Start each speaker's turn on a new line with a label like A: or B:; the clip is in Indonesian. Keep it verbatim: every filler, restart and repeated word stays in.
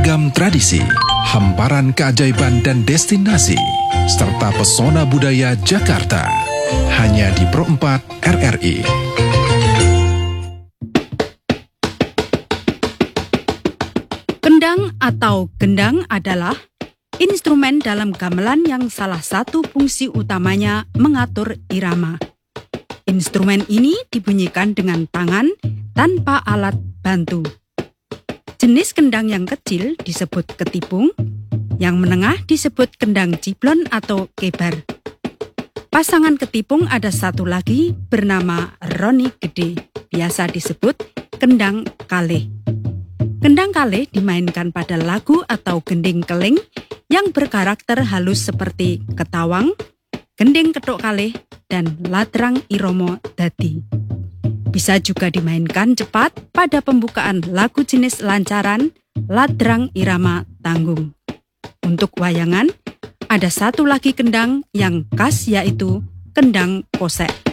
A: Ragam tradisi, hamparan keajaiban dan destinasi, serta pesona budaya Jakarta. Hanya di Pro empat R R I.
B: Kendang atau gendang adalah instrumen dalam gamelan yang salah satu fungsi utamanya mengatur irama. Instrumen ini dibunyikan dengan tangan tanpa alat bantu. Jenis kendang yang kecil disebut ketipung, yang menengah disebut kendang ciblon atau kebar. Pasangan ketipung ada satu lagi bernama roni gede, biasa disebut kendang kalih. Kendang kalih dimainkan pada lagu atau gending keling yang berkarakter halus seperti ketawang, gending kethuk kalih, dan ladrang iromo dadi. Bisa juga dimainkan cepat pada pembukaan lagu jenis lancaran, ladrang irama tanggung. Untuk wayangan, ada satu lagi kendang yang khas yaitu kendang posek.